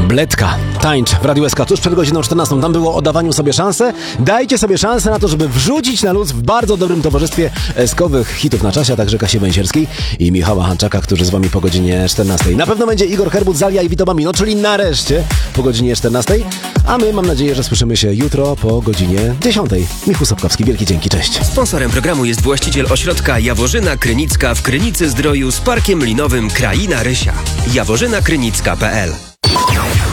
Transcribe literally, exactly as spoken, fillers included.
Bledka, tańcz w Radiu S K tuż przed godziną czternastą. Tam było o dawaniu sobie szansę. Dajcie sobie szansę na to, żeby wrzucić na luz w bardzo dobrym towarzystwie eskowych hitów na czasie, a także Kasi Węsierskiej i Michała Hanczaka, którzy z wami po godzinie czternastej. Na pewno będzie Igor Herbut, Zalia i Vito Bambino, czyli nareszcie po godzinie czternastej. A my mam nadzieję, że słyszymy się jutro po godzinie dziesiątej. Michał Sobkowski, wielkie dzięki, cześć. Sponsorem programu jest właściciel ośrodka Jaworzyna Krynicka w Krynicy Zdroju z Parkiem Linowym Kraina Rysia. jaworzyna krynicka kropka p l